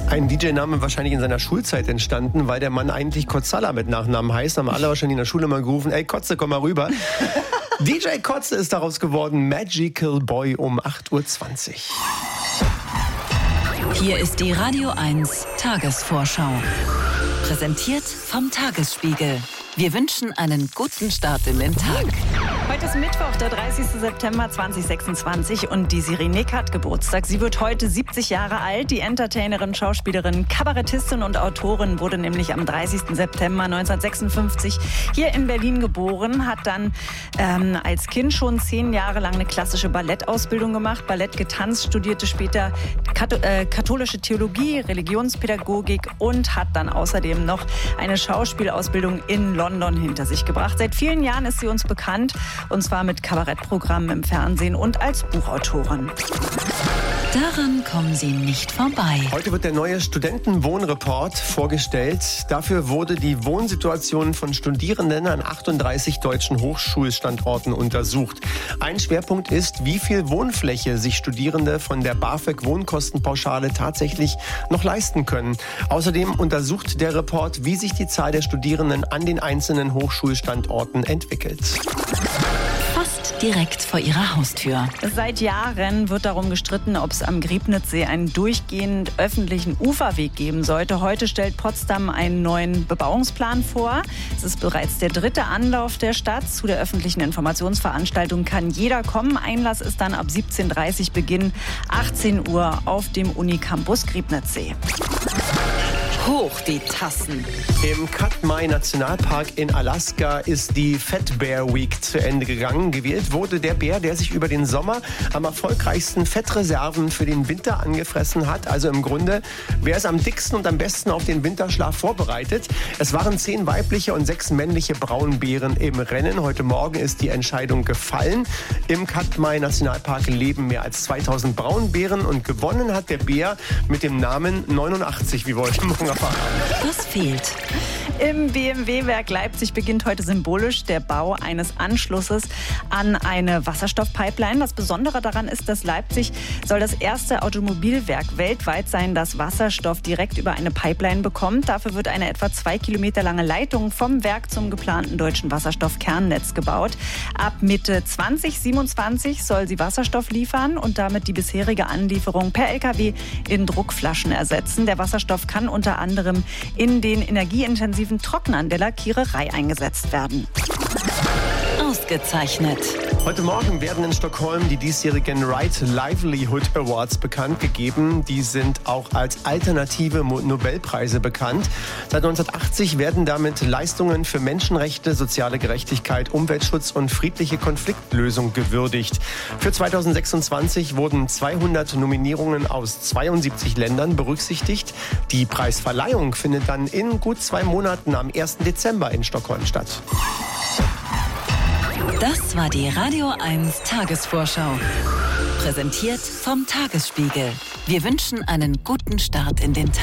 Ein DJ-Name wahrscheinlich in seiner Schulzeit entstanden, weil der Mann eigentlich Kotzala mit Nachnamen heißt. Haben alle wahrscheinlich in der Schule mal gerufen, ey Kotze, komm mal rüber. DJ Kotze ist daraus geworden, Magical Boy um 8.20 Uhr. Hier ist die Radio 1 Tagesvorschau. Präsentiert vom Tagesspiegel. Wir wünschen einen guten Start in den Tag. Heute ist Mittwoch, der 30. September 2026 und die Sirenik hat Geburtstag. Sie wird heute 70 Jahre alt. Die Entertainerin, Schauspielerin, Kabarettistin und Autorin wurde nämlich am 30. September 1956 hier in Berlin geboren, hat dann als Kind schon 10 Jahre lang eine klassische Ballettausbildung gemacht, Ballett getanzt, studierte später katholische Theologie, Religionspädagogik und hat dann außerdem noch eine Schauspielausbildung in London hinter sich gebracht. Seit vielen Jahren ist sie uns bekannt, und zwar mit Kabarettprogrammen im Fernsehen und als Buchautorin. Daran kommen Sie nicht vorbei. Heute wird der neue Studentenwohnreport vorgestellt. Dafür wurde die Wohnsituation von Studierenden an 38 deutschen Hochschulstandorten untersucht. Ein Schwerpunkt ist, wie viel Wohnfläche sich Studierende von der BAföG-Wohnkostenpauschale tatsächlich noch leisten können. Außerdem untersucht der Report, wie sich die Zahl der Studierenden an den einzelnen Hochschulstandorten entwickelt. Fast direkt vor Ihrer Haustür. Seit Jahren wird darum gestritten, ob es am Griebnitzsee einen durchgehend öffentlichen Uferweg geben sollte. Heute stellt Potsdam einen neuen Bebauungsplan vor. Es ist bereits der 3. Anlauf der Stadt. Zu der öffentlichen Informationsveranstaltung kann jeder kommen. Einlass ist dann ab 17:30 Uhr, Beginn 18 Uhr auf dem Unicampus Griebnitzsee. Hoch die Tassen. Im Katmai Nationalpark in Alaska ist die Fat Bear Week zu Ende gegangen. Gewählt wurde der Bär, der sich über den Sommer am erfolgreichsten Fettreserven für den Winter angefressen hat. Also im Grunde, wer ist am dicksten und am besten auf den Winterschlaf vorbereitet? Es waren 10 weibliche und 6 männliche Braunbären im Rennen. Heute Morgen ist die Entscheidung gefallen. Im Katmai Nationalpark leben mehr als 2000 Braunbären und gewonnen hat der Bär mit dem Namen 89, wie wir heute Morgen erfahren haben. Das fehlt. Im BMW-Werk Leipzig beginnt heute symbolisch der Bau eines Anschlusses an eine Wasserstoffpipeline. Das Besondere daran ist, dass Leipzig soll das erste Automobilwerk weltweit sein, das Wasserstoff direkt über eine Pipeline bekommt. Dafür wird eine etwa 2 Kilometer lange Leitung vom Werk zum geplanten deutschen Wasserstoffkernnetz gebaut. Ab Mitte 2027 soll sie Wasserstoff liefern und damit die bisherige Anlieferung per LKW in Druckflaschen ersetzen. Der Wasserstoff kann unter anderem in den energieintensiven Trocknern der Lackiererei eingesetzt werden. Ausgezeichnet. Heute Morgen werden in Stockholm die diesjährigen Right Livelihood Awards bekannt gegeben. Die sind auch als alternative Nobelpreise bekannt. Seit 1980 werden damit Leistungen für Menschenrechte, soziale Gerechtigkeit, Umweltschutz und friedliche Konfliktlösung gewürdigt. Für 2026 wurden 200 Nominierungen aus 72 Ländern berücksichtigt. Die Preisverleihung findet dann in gut 2 Monaten am 1. Dezember in Stockholm statt. Das war die Radio 1 Tagesvorschau. Präsentiert vom Tagesspiegel. Wir wünschen einen guten Start in den Tag.